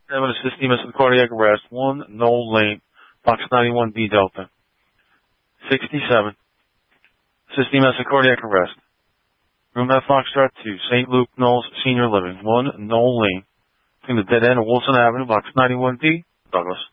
7, assist EMS with cardiac arrest. 1 Knoll Lane, Fox 91D Delta. 67, assist EMS with cardiac arrest. Room at Foxtrot 2, St. Luke Knowles Senior Living. 1 Knoll Lane, between the dead end of Wilson Avenue, Box 91D, Douglas.